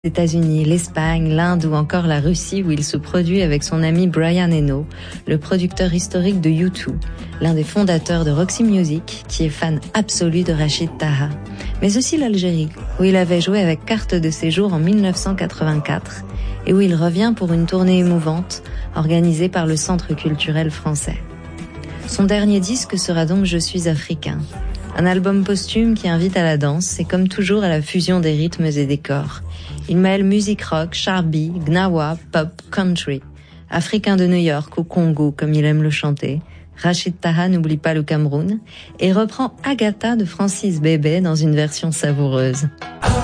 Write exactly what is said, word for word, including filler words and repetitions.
Les États-Unis, l'Espagne, l'Inde ou encore la Russie où il se produit avec son ami Brian Eno, le producteur historique de U deux, l'un des fondateurs de Roxy Music, qui est fan absolu de Rachid Taha. Mais aussi l'Algérie, où il avait joué avec carte de séjour en mille neuf cent quatre-vingt-quatre et où il revient pour une tournée émouvante organisée par le Centre culturel français. Son dernier disque sera donc Je suis africain, un album posthume qui invite à la danse et comme toujours à la fusion des rythmes et des corps. Il mêle musique rock, charbi, gnawa, pop, country. Africain de New York ou Congo, comme il aime le chanter, Rachid Taha n'oublie pas le Cameroun et reprend Agatha de Francis Bébé dans une version savoureuse.